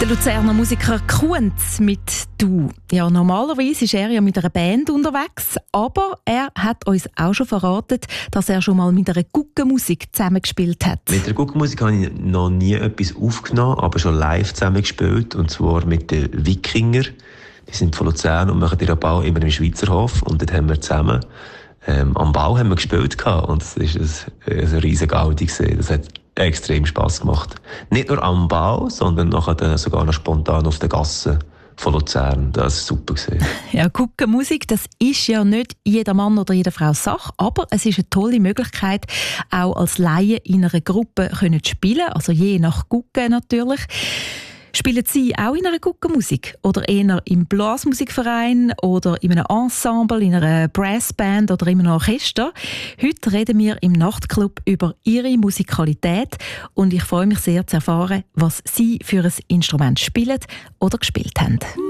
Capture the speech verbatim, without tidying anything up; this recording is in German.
Luzerner Musiker Kunz mit «Du». Ja, normalerweise ist er ja mit einer Band unterwegs, aber er hat uns auch schon verraten, dass er schon mal mit einer Guggenmusik zusammengespielt hat. Mit der Guggenmusik habe ich noch nie etwas aufgenommen, aber schon live zusammengespielt, und zwar mit den Wikinger. Die sind von Luzern und machen ihren Bau immer im Schweizerhof, und dort haben wir zusammen ähm, am Bau haben wir gespielt gehabt, und es ist ein, ein riesen Gaudi gewesen. Das hat extrem Spass gemacht. Nicht nur am Bau, sondern nachher sogar noch spontan auf der Gasse von Luzern. Das war super gewesen. Ja, Guggenmusik, das ist ja nicht jeder Mann oder jede Frau Sache, aber es ist eine tolle Möglichkeit, auch als Laie in einer Gruppe zu spielen, also je nach Guggen natürlich. Spielen Sie auch in einer Guggenmusik? Oder eher im Blasmusikverein oder in einem Ensemble, in einer Brassband oder in einem Orchester? Heute reden wir im Nachtclub über Ihre Musikalität und ich freue mich sehr zu erfahren, was Sie für ein Instrument spielen oder gespielt haben.